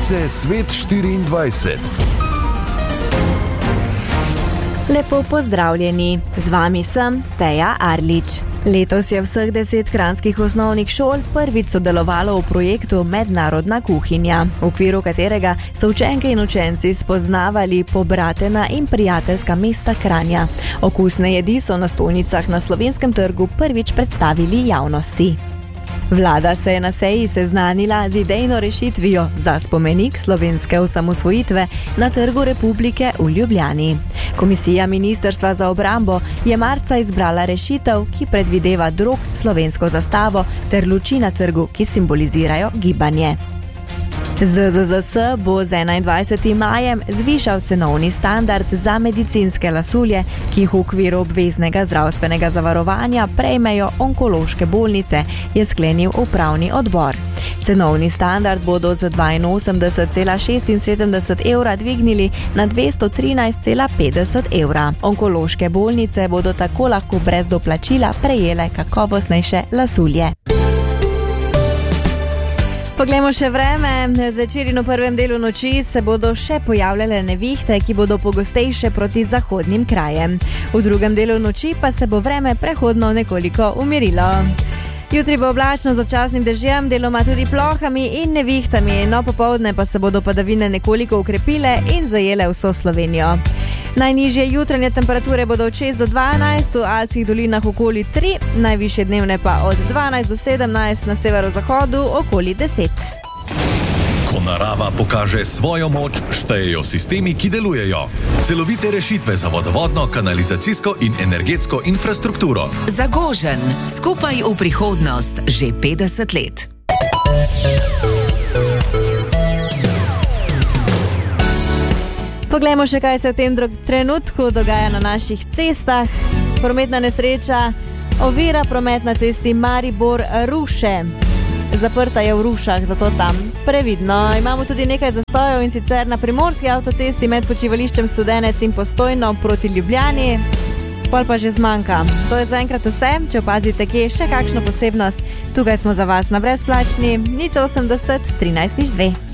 novice Svet 24. Lepo pozdravljeni, z vami sem Teja Arlič. Letos je vseh 10 kranjskih osnovnih šol prvič sodelovalo v projektu Mednarodna kuhinja, v okviru katerega so učenke in učenci spoznavali pobratena in prijateljska mesta Kranja. Okusne jedi so na stojnicah na Slovenskem trgu prvič predstavili javnosti. Vlada se je na seji seznanila z idejno rešitvijo za spomenik slovenske osamosvojitve na Trgu Republike v Ljubljani. Komisija Ministrstva za obrambo je marca izbrala rešitev, ki predvideva drog, slovensko zastavo ter luči na trgu, ki simbolizirajo gibanje. ZZZS bo z 21. majem zvišal cenovni standard za medicinske lasulje, ki jih v okviru obveznega zdravstvenega zavarovanja prejmejo onkološke bolnice, je sklenil upravni odbor. Cenovni standard bodo z 82,76 evra dvignili na 213,50 evra. Onkološke bolnice bodo tako lahko brez doplačila prejele kakovostnejše lasulje. Poglejmo še vreme. Zvečer in v prvem delu noči se bodo še pojavljale nevihte, ki bodo pogostejše proti zahodnim krajem. V drugem delu noči pa se bo vreme prehodno nekoliko umirilo. Jutri bo oblačno z občasnim dežjem, deloma tudi plohami in nevihtami, no popoldne pa se bodo padavine nekoliko ukrepile in zajele vso Slovenijo. Najnižje jutranje temperature bodo od 6 do 12, v alpskih dolinah okoli 3, najvišje dnevne pa od 12 do 17, na severozahodu okoli 10. Ko narava pokaže svojo moč, štejejo sistemi, ki delujejo. Celovite rešitve za vodovodno, kanalizacijsko in energetsko infrastrukturo. Zagožen, skupaj v prihodnost že 50 let. Poglejmo še, kaj se v tem trenutku dogaja na naših cestah. Prometna nesreča ovira promet na cesti Maribor-Ruše. Zaprta je v Rušah, zato tam previdno. Imamo tudi nekaj zastojev, in sicer na primorski avtocesti med počivališčem Studenec in Postojno proti Ljubljani. Pol pa že zmanjka. To je zaenkrat vse. Če opazite kje še kakšno posebnost, tukaj smo za vas na brezplačni 080 13 02.